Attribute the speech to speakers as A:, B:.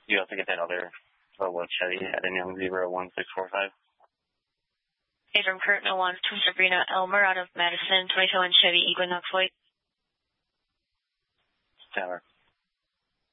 A: You also get that other white Chevy at a Young Zebra 1645.
B: Hey, from Kurt Milwan to Sabrina Elmer out of Madison, 2021 Chevy Equinox White.
A: Tower.